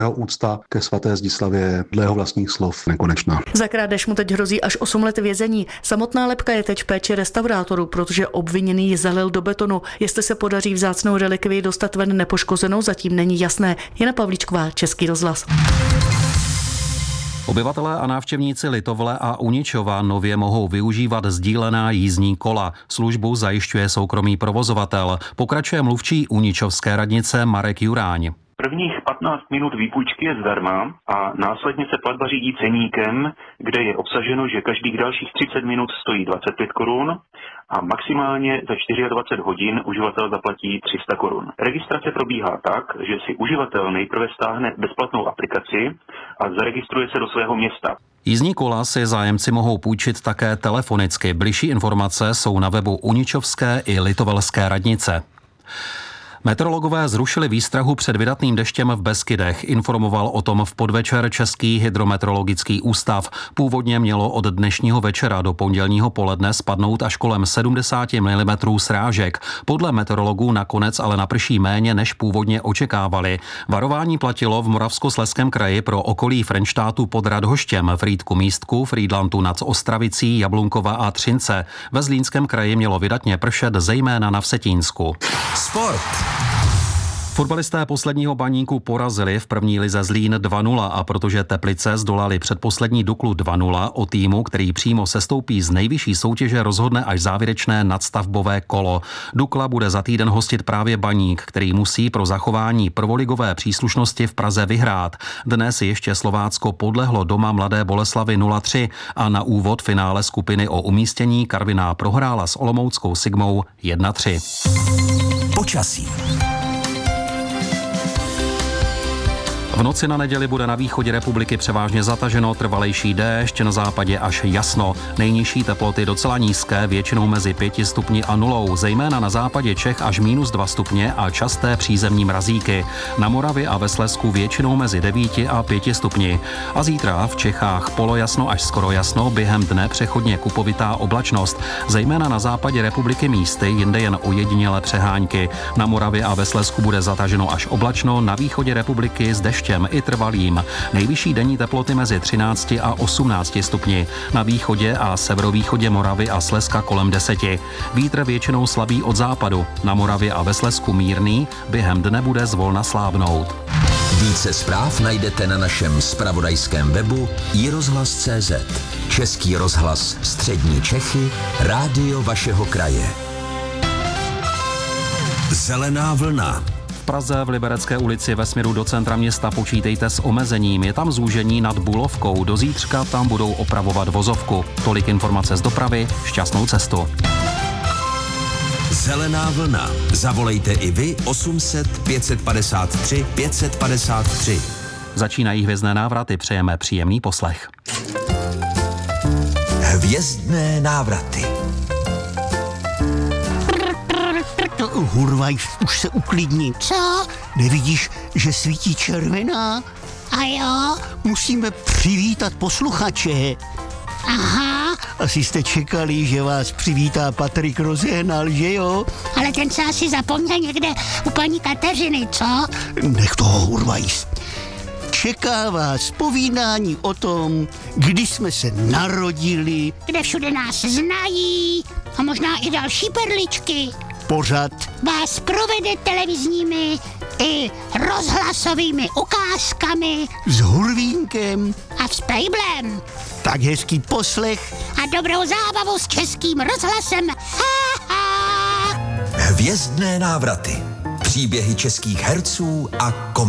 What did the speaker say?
Jeho úcta ke svaté Zdislavě je dle jeho vlastních slov nekonečná. Za krádež mu teď hrozí až 8 let vězení. Samotná lebka je teď v péči restaurátorů, protože obviněný ji zalil do betonu. Jestli se podaří vzácnou relikvii dostat ven nepoškozenou, zatím není jasné. Jana Pavlíčková, Český rozhlas. Obyvatelé a návštěvníci Litovle a Uničova nově mohou využívat sdílená jízdní kola. Službu zajišťuje soukromý provozovatel. Pokračuje mluvčí uničovské radnice Marek Juráň. Prvních 15 minut výpůjčky je zdarma a následně se platba řídí ceníkem, kde je obsaženo, že každých dalších 30 minut stojí 25 korun a maximálně za 24 hodin uživatel zaplatí 300 korun. Registrace probíhá tak, že si uživatel nejprve stáhne bezplatnou aplikaci a zaregistruje se do svého města. Jízdní kola si zájemci mohou půjčit také telefonicky. Bližší informace jsou na webu Uničovské i Litovelské radnice. Meteorologové zrušili výstrahu před vydatným deštěm v Beskydech. Informoval o tom v podvečer Český hydrometeorologický ústav. Původně mělo od dnešního večera do pondělního poledne spadnout až kolem 70 mm srážek. Podle meteorologů nakonec ale naprší méně, než původně očekávali. Varování platilo v Moravskoslezském kraji pro okolí Frenštátu pod Radhoštěm, Frýdku Místku, Frýdlantu nad Ostravicí, Jablunkova a Třince. Ve Zlínském kraji mělo vydatně pršet zejména na Vsetínsku. Sport. Fotbalisté posledního Baníku porazili v první lize Zlín 2-0 a protože Teplice zdolali předposlední Duklu 2-0, o týmu, který přímo sestoupí z nejvyšší soutěže, rozhodne až závěrečné nadstavbové kolo. Dukla bude za týden hostit právě Baník, který musí pro zachování prvoligové příslušnosti v Praze vyhrát. Dnes ještě Slovácko podlehlo doma Mladé Boleslavi 0-3 a na úvod finále skupiny o umístění Karviná prohrála s olomouckou Sigmou 1-3. Počasí. V noci na neděli bude na východě republiky převážně zataženo, trvalejší déšť, na západě až jasno. Nejnižší teploty docela nízké, většinou mezi 5 stupni a 0, zejména na západě Čech až -2 stupně a časté přízemní mrazíky. Na Moravě a ve Slezsku většinou mezi 9 a 5 stupni. A zítra v Čechách polojasno až skoro jasno, během dne přechodně kupovitá oblačnost. Zejména na západě republiky místy, jinde jen ojedinělé přehánky. Na Moravě a ve Slezsku bude zataženo až oblačno, na východě republiky s deštěm i trvalým. Nejvyšší denní teploty mezi 13 a 18 stupni. Na východě a severovýchodě Moravy a Slezska kolem 10. Vítr většinou slabý od západu. Na Moravě a ve Slezsku mírný, během dne bude zvolna slábnout. Více zpráv najdete na našem zpravodajském webu iRozhlas.cz. Český rozhlas Střední Čechy, rádio vašeho kraje. Zelená vlna. V Praze v Liberecké ulici ve směru do centra města počítejte s omezením. Je tam zúžení nad Bulovkou. Do zítřka tam budou opravovat vozovku. Tolik informace z dopravy. Šťastnou cestu. Zelená vlna. Zavolejte i vy 800 553 553. Začínají hvězdné návraty. Přejeme příjemný poslech. Hvězdné návraty. Hurvaj, už se uklidni. Co? Nevidíš, že svítí červená? A jo? Musíme přivítat posluchače. Aha. Asi jste čekali, že vás přivítá Patrik Rozehnal, že jo? Ale ten se asi zapomněl někde u paní Kateřiny, co? Nech toho, Hurvajs. Čeká vás povídání o tom, kdy jsme se narodili. Kde všude nás znají a možná i další perličky. Pořad vás provede televizními i rozhlasovými ukázkami s Hurvínkem a s Pejblem. Tak hezký poslech a dobrou zábavu s Českým rozhlasem. Hvězdné návraty. Příběhy českých herců a